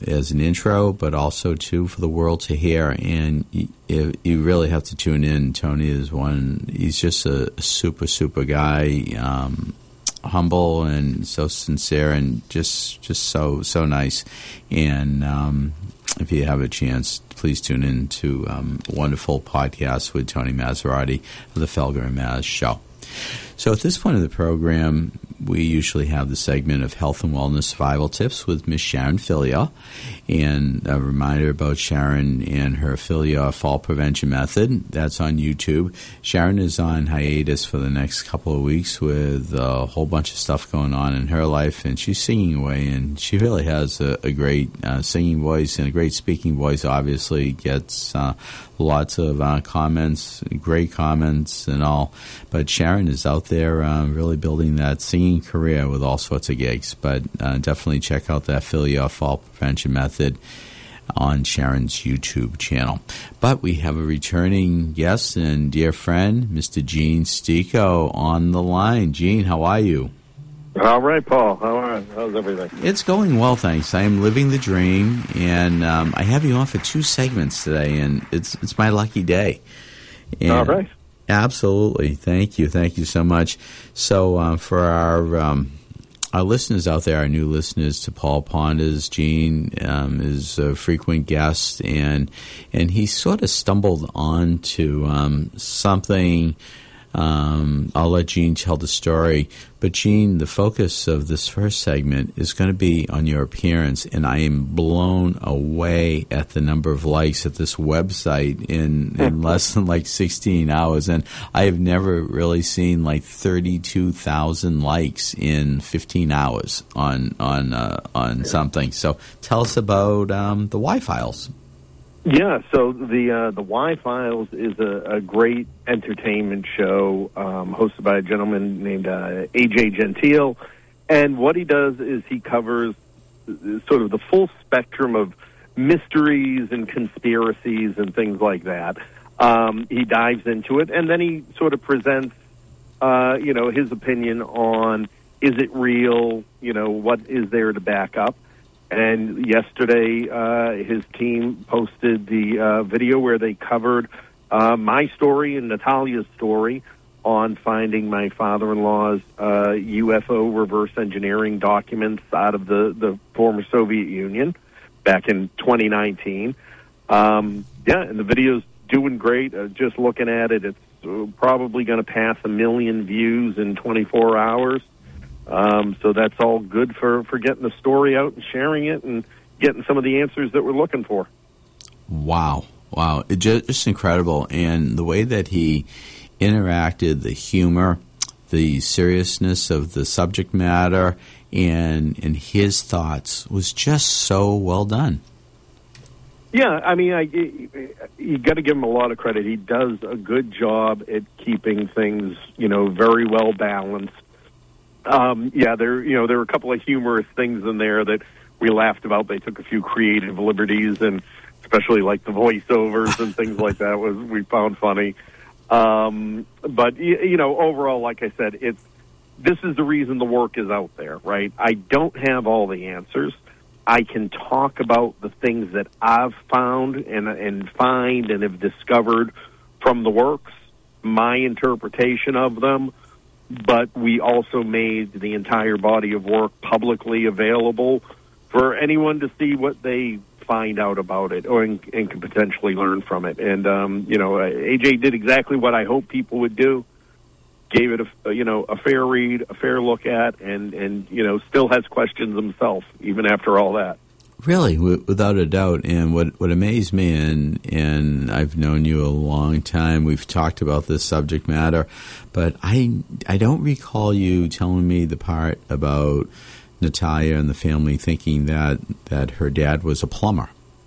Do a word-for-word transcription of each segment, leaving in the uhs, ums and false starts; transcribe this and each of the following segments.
as an intro, but also too for the world to hear. And you, you really have to tune in. Tony is one. He's just a, a super super guy, um, humble and so sincere, and just just so so nice. And um, if you have a chance, please tune in to um, a wonderful podcast with Tony Maserati of the Felger and Maz Show. So at this point of the program, we usually have the segment of Health and Wellness Survival Tips with Miss Sharon Filia. And a reminder about Sharon and her Filia Fall Prevention Method. That's on YouTube. Sharon is on hiatus for the next couple of weeks with a whole bunch of stuff going on in her life, and she's singing away, and she really has a, a great uh, singing voice and a great speaking voice, obviously. Gets uh, lots of uh, comments, great comments and all. But Sharon is out there uh, really building that singing career with all sorts of gigs. But uh, definitely check out that Filia Fall Prevention Method on Sharon's YouTube channel. But we have a returning guest and dear friend, Mister Gene Stico, on the line. Gene, how are you? All right, Paul. How are, how's everything? It's going well, thanks. I am living the dream, and um, I have you on for two segments today, and it's it's my lucky day. And all right. Absolutely. Thank you. Thank you so much. So uh, for our um, our listeners out there, our new listeners to Paul Ponders, Gene um, is a frequent guest, and and he sort of stumbled onto um, something. Um, I'll let Gene tell the story. But, Gene, the focus of this first segment is going to be on your appearance, and I am blown away at the number of likes at this website in, in less than like sixteen hours. And I have never really seen like thirty-two thousand likes in fifteen hours on on uh, on something. So tell us about um, the Y-Files. Yeah, so the uh, the Y-Files is a, a great entertainment show um, hosted by a gentleman named uh, A J Gentile, and what he does is he covers sort of the full spectrum of mysteries and conspiracies and things like that. Um, he dives into it, and then he sort of presents, uh, you know, his opinion on, is it real? You know, what is there to back up? And yesterday, uh, his team posted the uh, video where they covered uh, my story and Natalia's story on finding my father-in-law's uh, U F O reverse engineering documents out of the, the former Soviet Union back in twenty nineteen. Um, yeah, and the video's doing great. Uh, just looking at it, it's uh, probably going to pass a million views in twenty-four hours. Um, so that's all good for, for getting the story out and sharing it and getting some of the answers that we're looking for. Wow. Wow. It just, just incredible. And the way that he interacted, the humor, the seriousness of the subject matter, and, and his thoughts was just so well done. Yeah, I mean, I, you got to give him a lot of credit. He does a good job at keeping things, you know, very well balanced. Um, yeah, there you know there were a couple of humorous things in there that we laughed about. They took a few creative liberties, and especially like the voiceovers and things like that was we found funny. Um, but you know, overall, like I said, it's this is the reason the work is out there, right? I don't have all the answers. I can talk about the things that I've found and and find and have discovered from the works, my interpretation of them. But we also made the entire body of work publicly available for anyone to see what they find out about it or and, and can potentially learn from it. And, um, you know, A J did exactly what I hope people would do, gave it, a, you know, a fair read, a fair look at, and, and, you know, still has questions himself, even after all that. Really, w- without a doubt. And what, what amazed me, and, and I've known you a long time, we've talked about this subject matter, but I, I don't recall you telling me the part about Natalia and the family thinking that, that her dad was a plumber.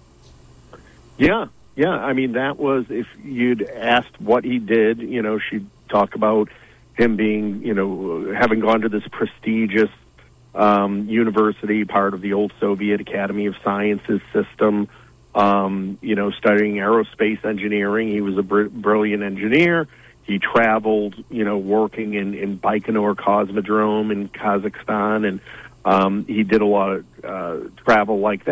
Yeah, yeah. I mean, that was, if you'd asked what he did, you know, she'd talk about him being, you know, having gone to this prestigious Um, university, part of the old Soviet Academy of Sciences system, um, you know, studying aerospace engineering. He was a br- brilliant engineer. He traveled, you know, working in, in Baikonur Cosmodrome in Kazakhstan, and um, he did a lot of uh, travel like that.